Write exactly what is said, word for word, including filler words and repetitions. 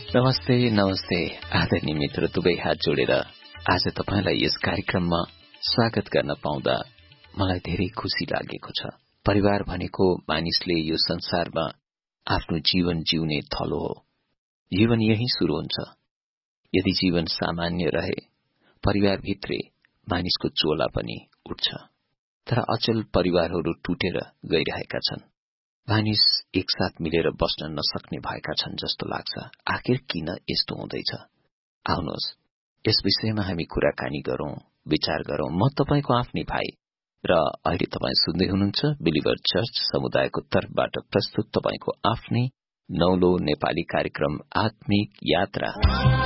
नमस्ते नमस्ते आदरणीय मित्र, दुवै हात जोडेर आज तपाईलाई यस कार्यक्रममा स्वागत गर्न पाउँदा मलाई धेरै खुशी लागेको छ। परिवार भनेको मानिसले यो संसारमा आफ्नो जीवन जिउने थलो हो। जीवन यही शुरू हुन्छ। यदि जीवन सामान्य रहे परिवारभित्रै मानिसको चोला पनि उठ्छ, तर अचल परिवारहरू टुटेर गइरहेका छन्। मानिस एकसाथ मिलेर बस्न नसक्ने भएका छन् जस्तो लाग्छ। आखिर किन यस्तो हुँदैछ? आउनुहोस् यस विषयमा हामी कुराकानी गरौं, विचार गरौं। म तपाईको आफ्नै भाइ र अहिले तपाई सुन्दै हुनुहुन्छ बिलिभर चर्च समुदायको तर्फबाट प्रस्तुत तपाईको आफ्नै नौलो नेपाली कार्यक्रम आत्मिक यात्रा।